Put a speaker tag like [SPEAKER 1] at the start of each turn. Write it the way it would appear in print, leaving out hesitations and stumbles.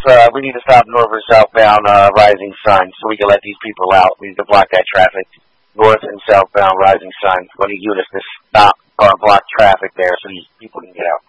[SPEAKER 1] we need to stop north or southbound Rising Sun so we can let these people out. We need to block that traffic, north and southbound Rising Sun. We need units to stop or block traffic there so these people can get out.